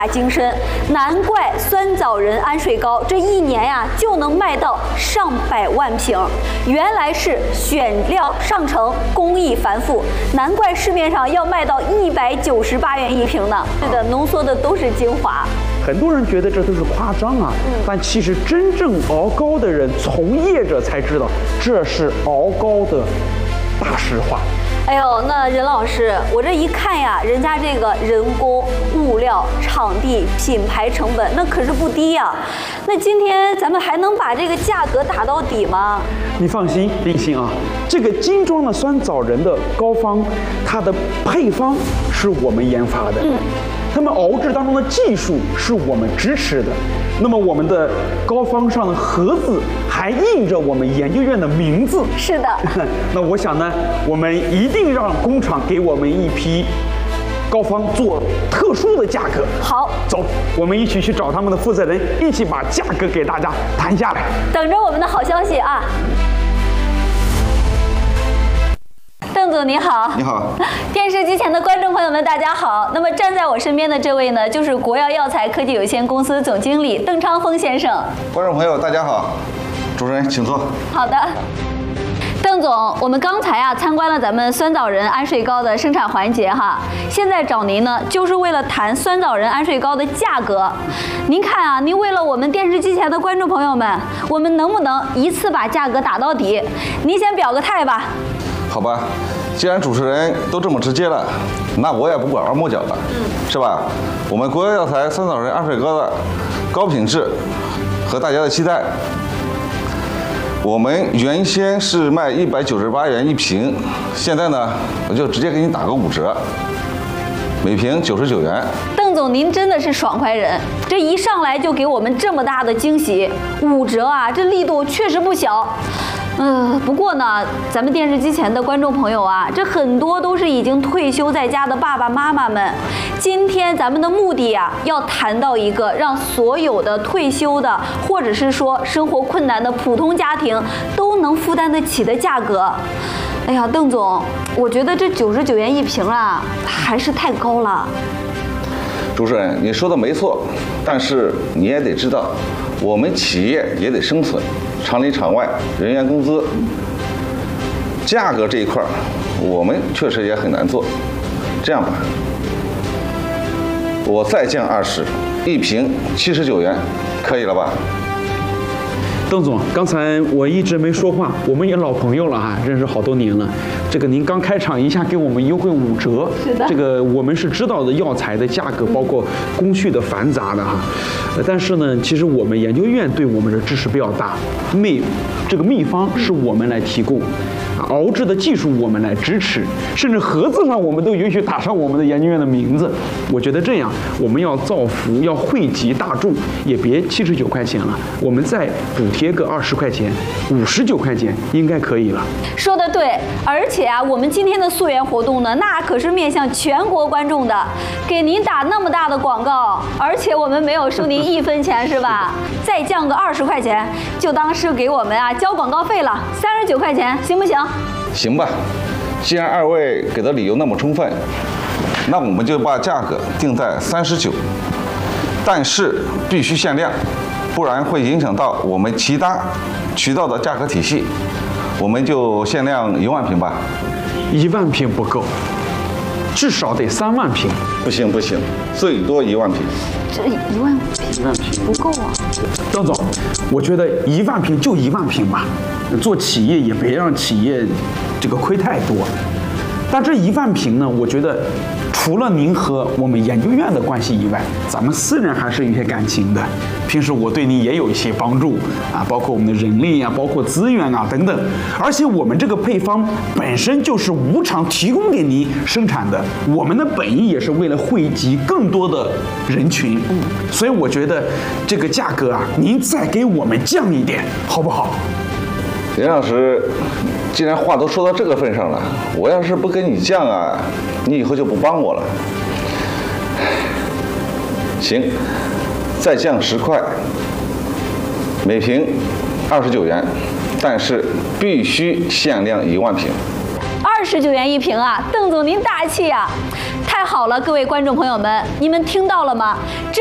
精深，难怪酸枣仁安睡膏这1年呀就能卖到上百万瓶，原来是选料上乘，工艺繁复，难怪市面上要卖到198元1瓶呢。是的，浓缩的都是精华。 很多人觉得这都是夸张啊，但其实真正熬膏的人、从业者才知道，这是熬膏的大实话。 哎呦，那任老师，我这一看呀，人家这个人工、物料、场地、品牌成本，那可是不低呀。那今天咱们还能把这个价格打到底吗？ 你放心，林欣啊，这个精装的酸枣仁的膏方，它的配方是我们研发的。他们熬制当中的技术是我们支持的，那么我们的膏方上的盒子还印着我们研究院的名字。 是的。 那我想呢，我们一定让工厂给我们一批膏方做特殊的价格。 好， 走，我们一起去找他们的负责人，一起把价格给大家谈下来。 等着我们的好消息啊！邓总你好。 你好。 电视机前的观众朋友们，大家好。那么站在我身边的这位呢，就是国药药材科技有限公司总经理邓昌峰先生。 观众朋友，大家好。主持人，请坐。 好的。邓总，我们刚才啊参观了咱们酸枣仁安睡膏的生产环节哈，现在找您呢，就是为了谈酸枣仁安睡膏的价格。您看啊，您为了我们电视机前的观众朋友们，我们能不能一次把价格打到底？您先表个态吧。 好吧，既然主持人都这么直接了，那我也不拐弯抹角了，是吧？我们国药药材酸枣仁安睡膏的高品质和大家的期待，我们原先是卖198元1瓶，现在呢，我就直接给你打个5折，每瓶99元。 邓总，您真的是爽快人，这一上来就给我们这么大的惊喜，5折啊，这力度确实不小。不过呢，咱们电视机前的观众朋友啊，这很多都是已经退休在家的爸爸妈妈们。今天咱们的目的啊，要谈到一个让所有的退休的，或者是说生活困难的普通家庭都能负担得起的价格。哎呀，邓总，我觉得这99元1瓶啊，还是太高了。 主持人，你说的没错，但是你也得知道，我们企业也得生存，厂里厂外人员工资，价格这一块我们确实也很难做。这样吧，我再降20，一瓶79元，可以了吧？ 邓总，刚才我一直没说话，我们也老朋友了哈，认识好多年了。这个您刚开场一下给我们优惠5折， 是的， 这个我们是知道的，药材的价格包括工序的繁杂的哈。但是呢，其实我们研究院对我们的支持比较大，这个秘方是我们来提供。熬制的技术我们来支持，甚至盒子上我们都允许打上我们的研究院的名字。我觉得这样我们要造福，要惠及大众，也别79块钱了，我们再补贴个20块钱，59块钱应该可以了。 说得对，而且啊，我们今天的溯源活动呢，那可是面向全国观众的，给您打那么大的广告，而且我们没有收您1分钱，是吧？再降个20块钱，就当是给我们啊交广告费了，39块钱，行不行？ 行吧，既然2位给的理由那么充分，那我们就把价格定在39，但是必须限量，不然会影响到我们其他渠道的价格体系。我们就限量1万瓶吧。 1万瓶不够，至少得3万瓶。 不行不行，最多1万瓶。 这1万瓶不够啊。 邓总，我觉得1万瓶就1万瓶吧，做企业也别让企业这个亏太多。但这1万瓶呢，我觉得除了您和我们研究院的关系以外，咱们私人还是有些感情的。平时我对你也有一些帮助啊，包括我们的人力啊，包括资源啊等等。而且我们这个配方本身就是无偿提供给您生产的，我们的本意也是为了惠及更多的人群。所以我觉得这个价格啊，您再给我们降一点，好不好？ 任老师，既然话都说到这个份上了，我要是不跟你降啊，你以后就不帮我了。行，再降10块，每瓶29元，但是必须限量1万瓶。 29元1瓶啊，邓总您大大气呀！太好了，各位观众朋友们，你们听到了吗？